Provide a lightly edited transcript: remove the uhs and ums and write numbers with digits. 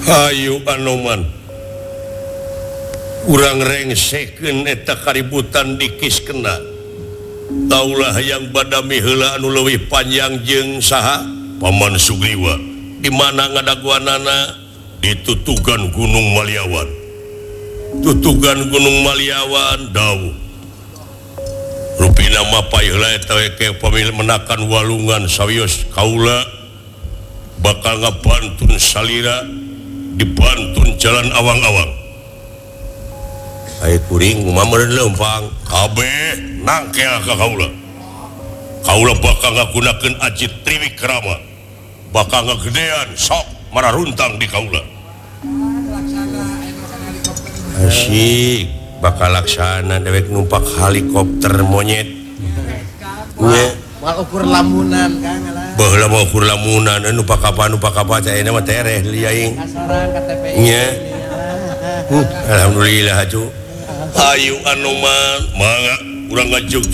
Hayu Anoman urang rengseken eta kaributan dikis kena taulah yang badami heula anu leuwih panjang jeung saha Paman Sugriwa di mana ngadaguanana di tutugan Gunung Maliawan dawuh rupina mapai heula eta ke pamil menakan walungan sawios kaula bakal ngabantun salira dibantun jalan awang-awang aya kuring mameureun leumpang kabeh nangkel ka kaula bakal ngagunakeun ajit triwikrama bakal ngagedean sok mararuntang di kaula asik bakal laksana dewek numpak helikopter monyet nya mal ukur lamunan Kang baheula mau ukur lamunan numpak apa teh mah tereh liaing kasaran KTP nya alhamdulillah atuh Hayu Anoman mangga urang ngajuk